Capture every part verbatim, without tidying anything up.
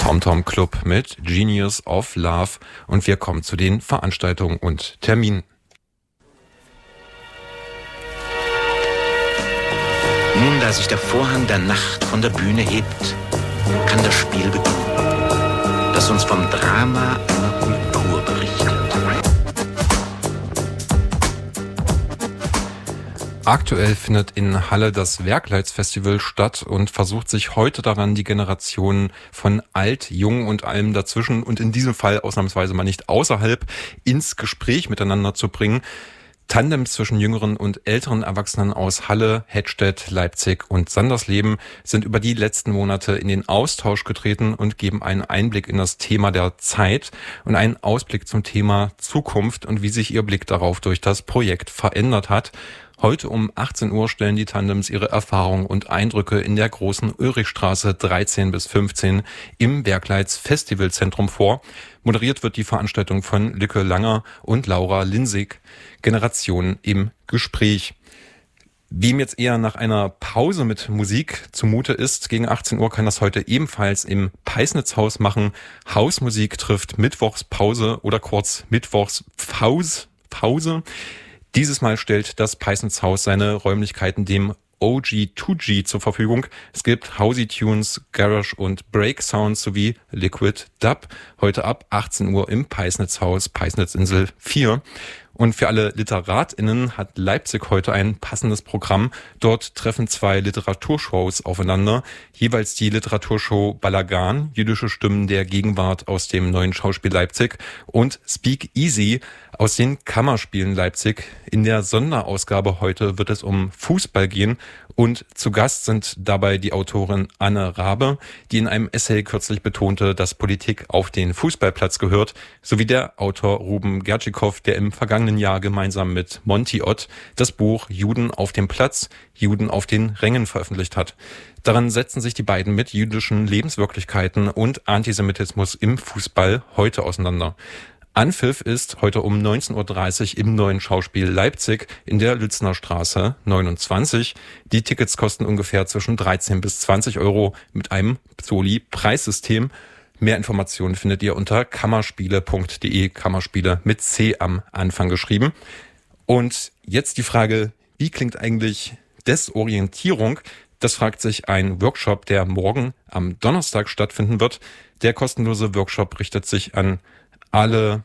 TomTom Club mit Genius of Love und wir kommen zu den Veranstaltungen und Terminen. Nun, da sich der Vorhang der Nacht von der Bühne hebt, kann das Spiel beginnen, das uns vom Drama einer Kultur berichtet. Aktuell findet in Halle das Werkleitsfestival statt und versucht sich heute daran, die Generationen von alt, jung und allem dazwischen und in diesem Fall ausnahmsweise mal nicht außerhalb ins Gespräch miteinander zu bringen. Tandems zwischen jüngeren und älteren Erwachsenen aus Halle, Hettstedt, Leipzig und Sandersleben sind über die letzten Monate in den Austausch getreten und geben einen Einblick in das Thema der Zeit und einen Ausblick zum Thema Zukunft und wie sich ihr Blick darauf durch das Projekt verändert hat. Heute um achtzehn Uhr stellen die Tandems ihre Erfahrungen und Eindrücke in der großen Ulrichstraße dreizehn bis fünfzehn im Werkleits Festivalzentrum vor. Moderiert wird die Veranstaltung von Lücke Langer und Laura Linsig. Generationen im Gespräch. Wem jetzt eher nach einer Pause mit Musik zumute ist, gegen achtzehn Uhr kann das heute ebenfalls im Peisnitzhaus machen. Hausmusik trifft Mittwochspause oder kurz Mittwochspause. Pause. Dieses Mal stellt das Peisnitzhaus seine Räumlichkeiten dem O G zwei G zur Verfügung. Es gibt Housey Tunes, Garage und Break Sounds sowie Liquid Dub. Heute ab achtzehn Uhr im Peisnitzhaus, Peisnitzinsel vier. Und für alle LiteratInnen hat Leipzig heute ein passendes Programm. Dort treffen zwei Literaturshows aufeinander. Jeweils die Literaturshow Balagan, jüdische Stimmen der Gegenwart aus dem Neuen Schauspiel Leipzig und Speak Easy aus den Kammerspielen Leipzig. In der Sonderausgabe heute wird es um Fußball gehen und zu Gast sind dabei die Autorin Anne Rabe, die in einem Essay kürzlich betonte, dass Politik auf den Fußballplatz gehört, sowie der Autor Ruben Gertschikow, der im vergangenen Jahr gemeinsam mit Monty Ott das Buch Juden auf dem Platz, Juden auf den Rängen veröffentlicht hat. Daran setzen sich die beiden mit jüdischen Lebenswirklichkeiten und Antisemitismus im Fußball heute auseinander. Anpfiff ist heute um neunzehn Uhr dreißig im Neuen Schauspiel Leipzig in der Lützner Straße neunundzwanzig. Die Tickets kosten ungefähr zwischen dreizehn bis zwanzig Euro mit einem Soli-Preissystem. Mehr Informationen findet ihr unter kammerspiele punkt de, Kammerspiele mit C am Anfang geschrieben. Und jetzt die Frage, wie klingt eigentlich Desorientierung? Das fragt sich ein Workshop, der morgen am Donnerstag stattfinden wird. Der kostenlose Workshop richtet sich an alle,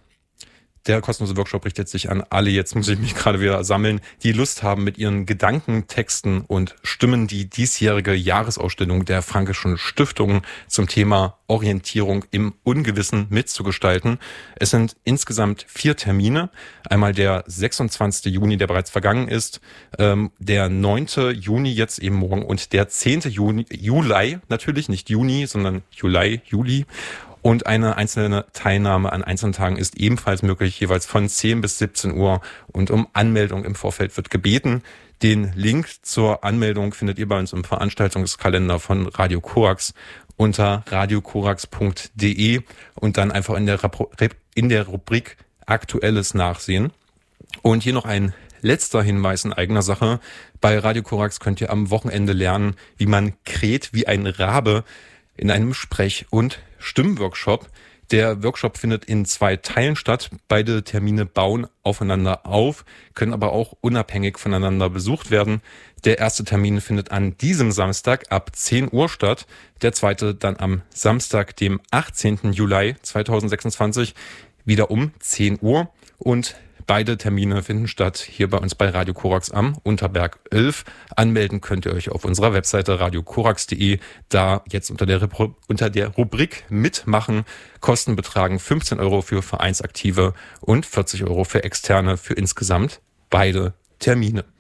der kostenlose Workshop richtet sich an alle, jetzt muss ich mich gerade wieder sammeln, die Lust haben, mit ihren Gedanken, Texten und Stimmen die diesjährige Jahresausstellung der Frankischen Stiftung zum Thema Orientierung im Ungewissen mitzugestalten. Es sind insgesamt vier Termine. Einmal der sechsundzwanzigste Juni, der bereits vergangen ist, ähm, der neunte Juni jetzt eben morgen und der zehnte Juni, Juli, natürlich nicht Juni, sondern Juli, Juli. Und eine einzelne Teilnahme an einzelnen Tagen ist ebenfalls möglich, jeweils von zehn bis siebzehn Uhr. Und um Anmeldung im Vorfeld wird gebeten. Den Link zur Anmeldung findet ihr bei uns im Veranstaltungskalender von Radio Korax unter radio korax punkt de und dann einfach in der, in der Rubrik Aktuelles nachsehen. Und hier noch ein letzter Hinweis in eigener Sache. Bei Radio Korax könnt ihr am Wochenende lernen, wie man kräht wie ein Rabe in einem Sprech- und Stimmworkshop. Der Workshop findet in zwei Teilen statt. Beide Termine bauen aufeinander auf, können aber auch unabhängig voneinander besucht werden. Der erste Termin findet an diesem Samstag ab zehn Uhr statt. Der zweite dann am Samstag, dem achtzehnten Juli zweitausendsechsundzwanzig, wieder um zehn Uhr. Und beide Termine finden statt hier bei uns bei Radio Korax am Unterberg elf. Anmelden könnt ihr euch auf unserer Webseite radio korax punkt de. Da jetzt unter der, unter der Rubrik mitmachen. Kosten betragen fünfzehn Euro für Vereinsaktive und vierzig Euro für Externe für insgesamt beide Termine.